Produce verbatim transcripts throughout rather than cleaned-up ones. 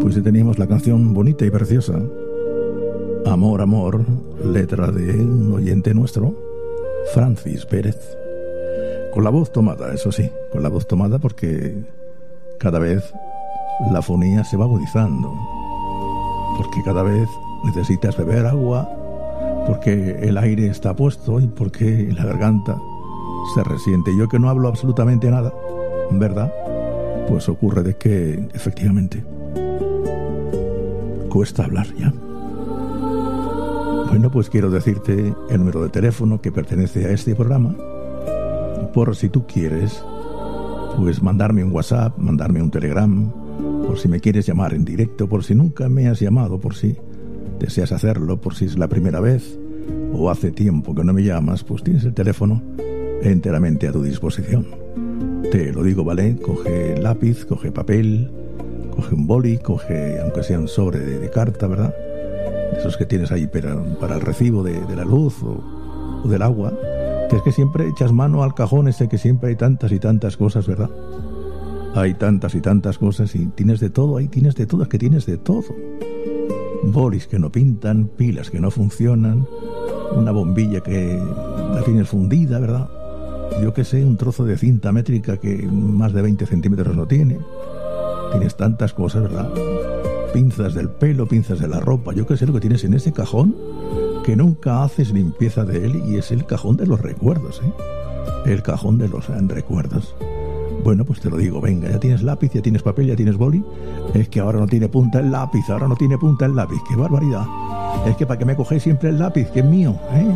Pues ya teníamos la canción bonita y preciosa, Amor, Amor, letra de un oyente nuestro, Francis Pérez, con la voz tomada, eso sí, con la voz tomada porque cada vez la fonía se va agudizando, porque cada vez necesitas beber agua, porque el aire está puesto y porque la garganta se resiente. Yo que no hablo absolutamente nada, ¿verdad? Pues ocurre de que efectivamente cuesta hablar ya. Bueno, pues quiero decirte el número de teléfono que pertenece a este programa, por si tú quieres, pues mandarme un WhatsApp, mandarme un Telegram, por si me quieres llamar en directo, por si nunca me has llamado, por si deseas hacerlo, por si es la primera vez o hace tiempo que no me llamas, pues tienes el teléfono enteramente a tu disposición. Te lo digo, ¿vale? Coge lápiz, coge papel, coge un boli, coge, aunque sea un sobre de, de carta, ¿verdad? Esos que tienes ahí para, para el recibo de, de la luz o, o del agua, que es que siempre echas mano al cajón ese, que siempre hay tantas y tantas cosas, ¿verdad? Hay tantas y tantas cosas y tienes de todo, ahí tienes de todo, es que tienes de todo. Bolis que no pintan, pilas que no funcionan, una bombilla que la tienes fundida, ¿verdad? Yo que sé, un trozo de cinta métrica que más de veinte centímetros no tiene. Tienes tantas cosas, ¿verdad? Pinzas del pelo, pinzas de la ropa, yo que sé lo que tienes en ese cajón, que nunca haces limpieza de él, y es el cajón de los recuerdos, ¿eh? El cajón de los recuerdos. Bueno, pues te lo digo, venga, ya tienes lápiz, ya tienes papel, ya tienes boli. Es que ahora no tiene punta el lápiz, ahora no tiene punta el lápiz, qué barbaridad. Es que para que me cogéis siempre el lápiz, que es mío, ¿eh?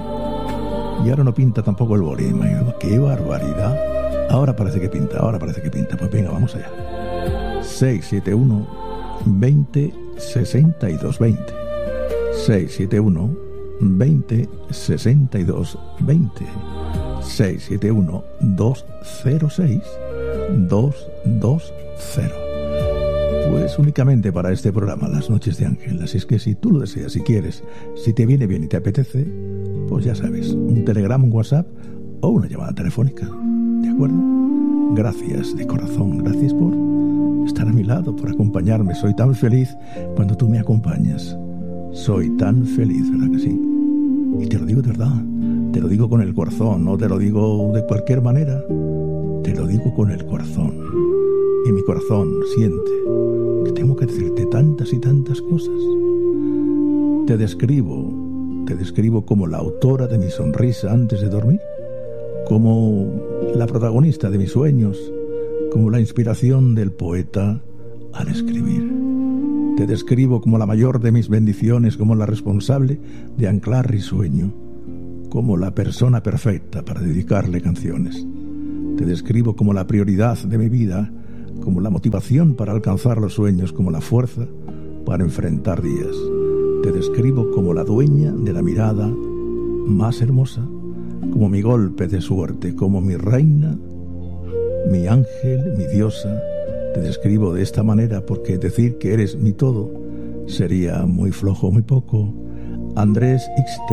Y ahora no pinta tampoco el boli, qué barbaridad. Ahora parece que pinta, ahora parece que pinta. Pues venga, vamos allá. seis siete uno, veinte, sesenta y dos, veinte. seis siete uno, veinte, sesenta y dos, veinte. seis siete uno, dos cero seis, dos dos cero. Pues únicamente para este programa, Las Noches de Ángel. Así es que si tú lo deseas, si quieres, si te viene bien y te apetece, pues ya sabes, un telegrama, un WhatsApp o una llamada telefónica. ¿De acuerdo? Gracias de corazón, gracias por estar a mi lado, por acompañarme. Soy tan feliz cuando tú me acompañas. Soy tan feliz, ¿verdad que sí? Y te lo digo de verdad, te lo digo con el corazón, no te lo digo de cualquier manera, te lo digo con el corazón. Y mi corazón siente que tengo que decirte tantas y tantas cosas. Te describo, te describo como la autora de mi sonrisa antes de dormir, como la protagonista de mis sueños, como la inspiración del poeta al escribir. Te describo como la mayor de mis bendiciones, como la responsable de anclar risueño, como la persona perfecta para dedicarle canciones. Te describo como la prioridad de mi vida, como la motivación para alcanzar los sueños, como la fuerza para enfrentar días. Te describo como la dueña de la mirada más hermosa, como mi golpe de suerte, como mi reina, mi ángel, mi diosa. Te describo de esta manera porque decir que eres mi todo sería muy flojo, muy poco. Andrés Ixte.